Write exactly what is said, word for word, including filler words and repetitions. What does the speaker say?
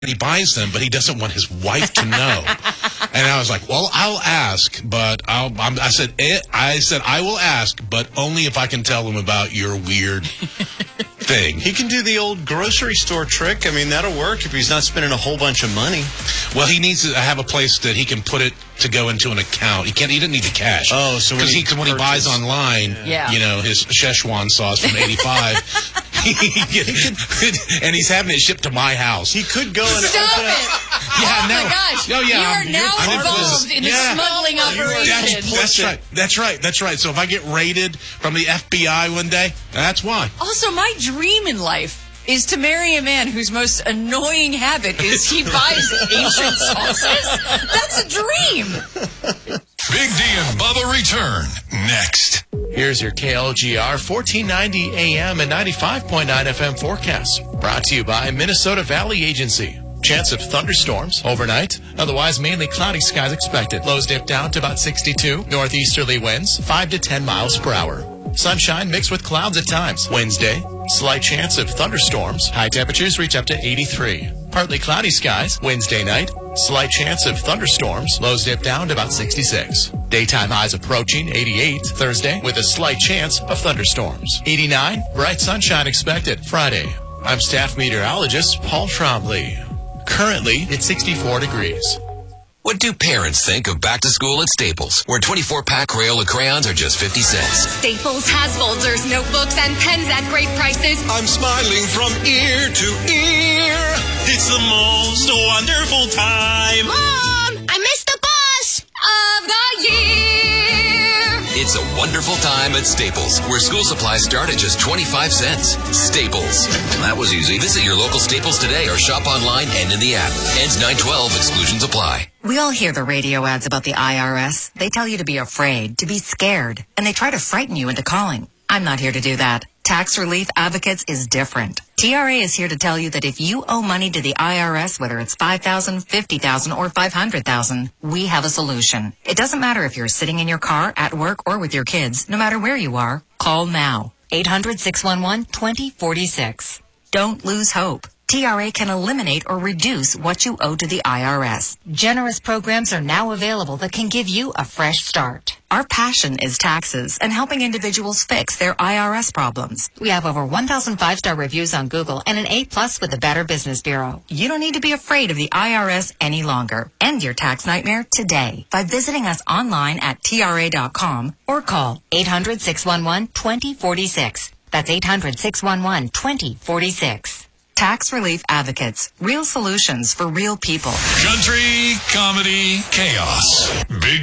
he buys them, but he doesn't want his wife to know. And I was like, well, I'll ask, but I'll, I'm, I said, eh, I said, I will ask, but only if I can tell him about your weird thing. He can do the old grocery store trick. I mean, that'll work if he's not spending a whole bunch of money. Well, he needs to have a place that he can put it to go into an account. He can't. He doesn't need the cash. Oh, so when he, he, when he buys online, yeah. you know, his Szechuan sauce from eighty-five, he, he could, and he's having it shipped to my house. He could go and Stop open it! Yeah, oh no. my gosh! Oh, yeah, you are I'm- now you're- involved I'm- in yeah. a smuggling operation. That's, that's right. That's right. That's right. So if I get raided from the F B I one day, that's why. Also, my dream in life is to marry a man whose most annoying habit is he buys ancient sauces. That's a dream. Big D and Bubba return next. Here's your K L G R fourteen ninety A M and ninety-five point nine F M forecast. Brought to you by Minnesota Valley Agency. Chance of thunderstorms overnight. Otherwise, mainly cloudy skies expected. Lows dip down to about sixty-two. Northeasterly winds, five to ten miles per hour. Sunshine mixed with clouds at times. Wednesday, slight chance of thunderstorms. High temperatures reach up to eighty-three. Partly cloudy skies. Wednesday night, slight chance of thunderstorms. Lows dip down to about sixty-six. Daytime highs approaching eighty-eight. Thursday, with a slight chance of thunderstorms. eighty-nine, bright sunshine expected. Friday, I'm staff meteorologist Paul Trombley. Currently, it's sixty-four degrees. What do parents think of back to school at Staples, where twenty-four pack Crayola crayons are just fifty cents? Staples has folders, notebooks, and pens at great prices. I'm smiling from ear to ear. It's the most wonderful time. Mom, I missed the bus of the year. It's a wonderful time at Staples, where school supplies start at just twenty-five cents. Staples. That was easy. Visit your local Staples today or shop online and in the app. Ends nine twelve. Exclusions apply. We all hear the radio ads about the I R S. They tell you to be afraid, to be scared, and they try to frighten you into calling. I'm not here to do that. Tax Relief Advocates is different. T R A is here to tell you that if you owe money to the I R S, whether it's five thousand dollars, fifty thousand dollars, or five hundred thousand dollars, we have a solution. It doesn't matter if you're sitting in your car, at work, or with your kids. No matter where you are, call now. eight hundred, six one one, two zero four six. Don't lose hope. T R A can eliminate or reduce what you owe to the I R S. Generous programs are now available that can give you a fresh start. Our passion is taxes and helping individuals fix their I R S problems. We have over one thousand five-star reviews on Google and an A plus with the Better Business Bureau. You don't need to be afraid of the I R S any longer. End your tax nightmare today by visiting us online at T R A dot com or call eight hundred, six one one, two zero four six. That's eight hundred, six one one, two zero four six. Tax Relief Advocates. Real solutions for real people. Country, comedy, chaos. Big